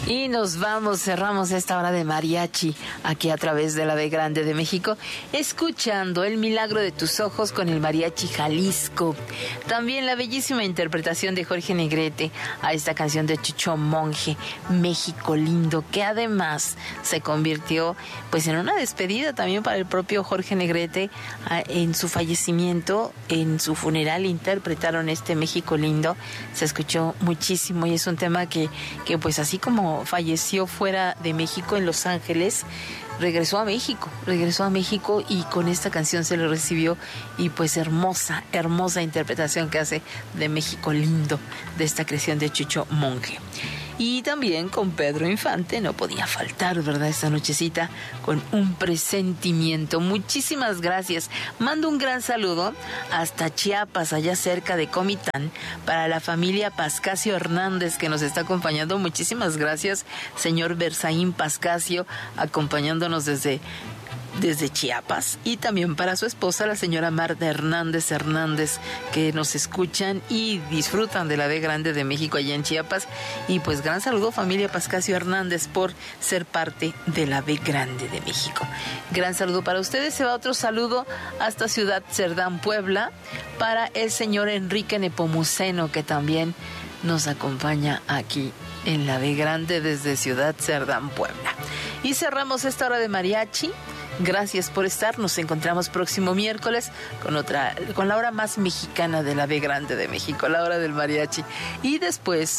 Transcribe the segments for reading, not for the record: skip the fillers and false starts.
Y nos vamos, cerramos esta hora de mariachi aquí a través de la B Grande de México, escuchando El Milagro de tus Ojos con el Mariachi Jalisco. También la bellísima interpretación de Jorge Negrete a esta canción de Chucho Monje, México Lindo, que además se convirtió pues en una despedida también para el propio Jorge Negrete. En su fallecimiento, en su funeral, interpretaron este México Lindo. Se escuchó muchísimo y es un tema que pues así como falleció fuera de México, en Los Ángeles, regresó a México y con esta canción se le recibió, y pues hermosa interpretación que hace de México Lindo, de esta creación de Chucho Monje. Y también con Pedro Infante, no podía faltar, ¿verdad? Esta nochecita con Un Presentimiento. Muchísimas gracias. Mando un gran saludo hasta Chiapas, allá cerca de Comitán, para la familia Pascasio Hernández que nos está acompañando. Muchísimas gracias, señor Berzaín Pascasio, acompañándonos desde Chiapas, y también para su esposa, la señora Marta Hernández, que nos escuchan y disfrutan de la B Grande de México allá en Chiapas. Y pues gran saludo, familia Pascasio Hernández, por ser parte de la B Grande de México. Gran saludo para ustedes. Se va otro saludo hasta Ciudad Cerdán, Puebla, para el señor Enrique Nepomuceno, que también nos acompaña aquí en la B Grande desde Ciudad Cerdán, Puebla. Y cerramos esta hora de mariachi. Gracias por estar. Nos encontramos próximo miércoles con la hora más mexicana de la B Grande de México, la hora del mariachi. Y después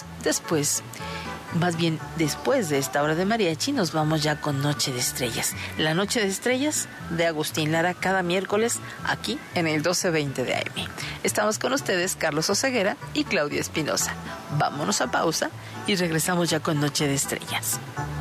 de esta hora de mariachi, nos vamos ya con Noche de Estrellas. La Noche de Estrellas de Agustín Lara, cada miércoles aquí en el 1220 de AM. Estamos con ustedes, Carlos Oseguera y Claudia Espinosa. Vámonos a pausa y regresamos ya con Noche de Estrellas.